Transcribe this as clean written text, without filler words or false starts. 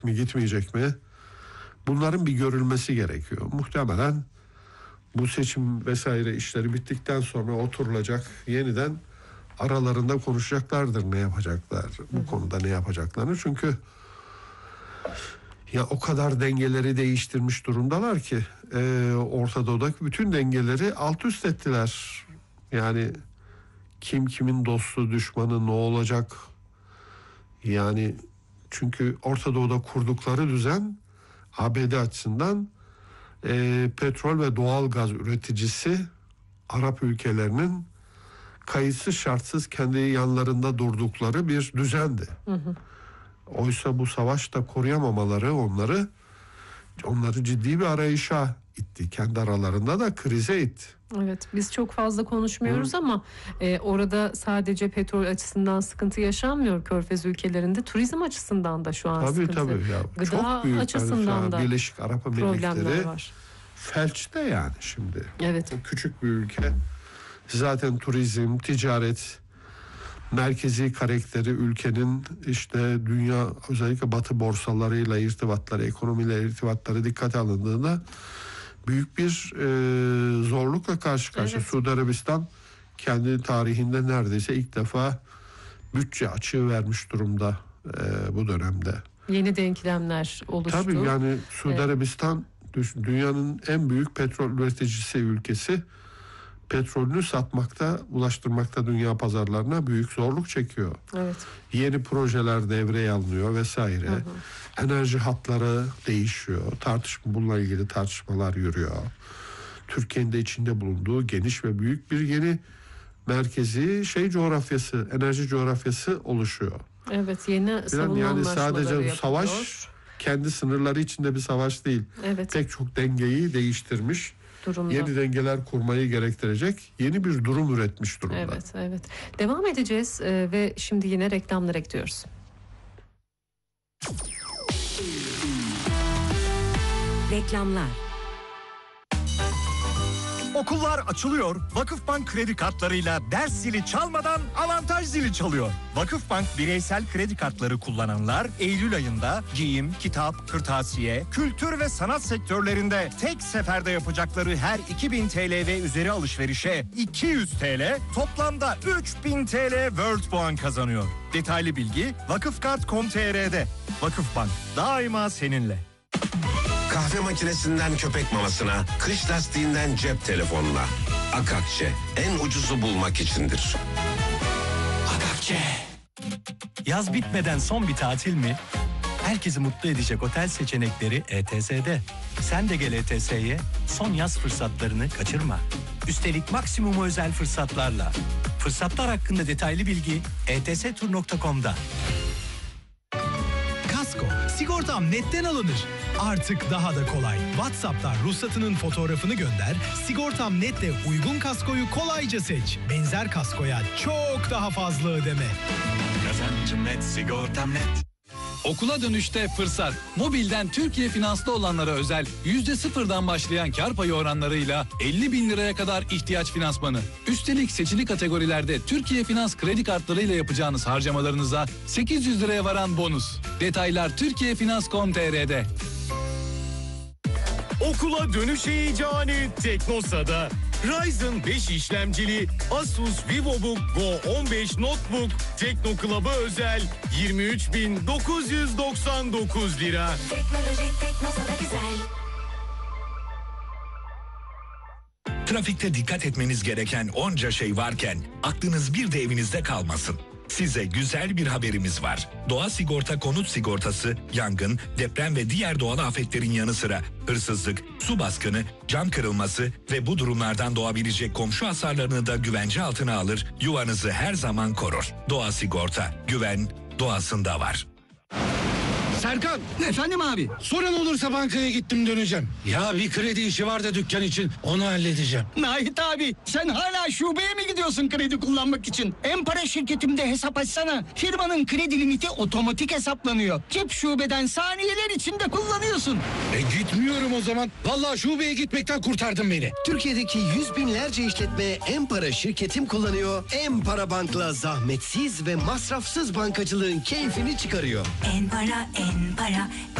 mi gitmeyecek mi? Bunların bir görülmesi gerekiyor. Muhtemelen bu seçim vesaire işleri bittikten sonra oturulacak, yeniden aralarında konuşacaklardır ne yapacaklar, bu konuda ne yapacaklarını. Çünkü ya o kadar dengeleri değiştirmiş durumdalar ki Orta Doğu'daki bütün dengeleri alt üst ettiler. Yani kim kimin dostu düşmanı ne olacak? Yani çünkü Orta Doğu'da kurdukları düzen ABD açısından petrol ve doğal gaz üreticisi Arap ülkelerinin kayıtsız şartsız kendi yanlarında durdukları bir düzendi. Oysa bu savaşta koruyamamaları onları ciddi bir arayışa itti. Kendi aralarında da krize itti. Evet, biz çok fazla konuşmuyoruz ama orada sadece petrol açısından sıkıntı yaşanmıyor Körfez ülkelerinde. Turizm açısından da şu an sıkıntı. Tabii ya. Gıda çok büyük açısından da Birleşik Arap Emirlikleri var. Felçte yani şimdi. Evet. Küçük bir ülke. Zaten turizm, ticaret, merkezi karakteri ülkenin işte dünya özellikle batı borsalarıyla irtibatları, ekonomiyle irtibatları dikkate alındığında büyük bir zorlukla karşı karşıya. Evet. Suudi Arabistan kendi tarihinde neredeyse ilk defa bütçe açığı vermiş durumda bu dönemde. Yeni denklemler oluştu. Tabii yani Suudi Arabistan dünyanın en büyük petrol üreticisi ülkesi. Petrolünü satmakta, ulaştırmakta dünya pazarlarına büyük zorluk çekiyor. Evet. Yeni projeler devreye alınıyor vesaire. Enerji hatları değişiyor. Bununla ilgili tartışmalar yürüyor. Türkiye'nin de içinde bulunduğu geniş ve büyük bir yeni merkezi coğrafyası, enerji coğrafyası oluşuyor. Evet, yeni savunma yani anlaşmaları sadece yapılıyor. savaş kendi sınırları içinde bir savaş değil. Evet. Pek çok dengeyi değiştirmiş. Durumda. Yeni dengeler kurmayı gerektirecek yeni bir durum üretmiş durumda. Evet. Devam edeceğiz ve şimdi yine reklamlara gidiyoruz. Reklamlar. Okullar açılıyor. Vakıfbank kredi kartlarıyla ders zili çalmadan avantaj zili çalıyor. Vakıfbank bireysel kredi kartları kullananlar Eylül ayında giyim, kitap, kırtasiye, kültür ve sanat sektörlerinde tek seferde yapacakları her 2000 TL ve üzeri alışverişe 200 TL, toplamda 3000 TL World Puan kazanıyor. Detaylı bilgi vakıfkart.com.tr'de. Vakıfbank daima seninle. Kahve makinesinden köpek mamasına, kış lastiğinden cep telefonuna. Akakçe en ucuzu bulmak içindir. Akakçe. Yaz bitmeden son bir tatil mi? Herkesi mutlu edecek otel seçenekleri ETS'de. Sen de gel ETS'ye, son yaz fırsatlarını kaçırma. Üstelik maksimum özel fırsatlarla. Fırsatlar hakkında detaylı bilgi etstur.com'da. Kasko, sigortam netten alınır. Artık daha da kolay. WhatsApp'tan ruhsatının fotoğrafını gönder, sigortam netle uygun kaskoyu kolayca seç. Benzer kaskoya çok daha fazla ödeme. Kazancım net, sigortam net. Okula dönüşte fırsat. Mobilden Türkiye Finans'ta olanlara özel %0'dan başlayan kar payı oranlarıyla 50 bin liraya kadar ihtiyaç finansmanı. Üstelik seçili kategorilerde Türkiye Finans kredi kartlarıyla yapacağınız harcamalarınıza 800 liraya varan bonus. Detaylar turkiyefinans.com.tr'de. Okula dönüş heyecanı Teknosa'da. Ryzen 5 işlemcili Asus VivoBook Go 15 Notebook Tekno Club'a özel 23.999 lira. Teknoloji Teknosa'da güzel. Trafikte dikkat etmeniz gereken onca şey varken aklınız bir de evinizde kalmasın. Size güzel bir haberimiz var. Doğa Sigorta konut sigortası, yangın, deprem ve diğer doğal afetlerin yanı sıra hırsızlık, su baskını, cam kırılması ve bu durumlardan doğabilecek komşu hasarlarını da güvence altına alır, yuvanızı her zaman korur. Doğa Sigorta, güven doğasında var. Serkan. Efendim abi. Sorun olursa bankaya gittim döneceğim. Ya bir kredi işi var da dükkan için onu halledeceğim. Nahit abi sen hala şubeye mi gidiyorsun kredi kullanmak için? En-Para şirketimde hesap açsana. Firmanın kredi limiti otomatik hesaplanıyor. Cep şubeden saniyeler içinde kullanıyorsun. Gitmiyorum o zaman. Vallahi şubeye gitmekten kurtardın beni. Türkiye'deki yüz binlerce işletme En-Para şirketim kullanıyor. En-Para Bank'la zahmetsiz ve masrafsız bankacılığın keyfini çıkarıyor. En-Para, En para